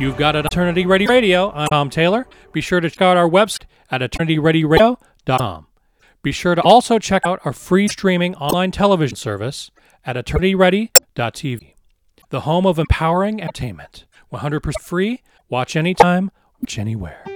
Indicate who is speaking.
Speaker 1: You've got it, Eternity Ready Radio. I'm Tom Taylor. Be sure to check out our website at eternityreadyradio.com. Be sure to also check out our free streaming online television service at eternityready.tv, the home of empowering entertainment. 100% free, watch anytime, watch anywhere.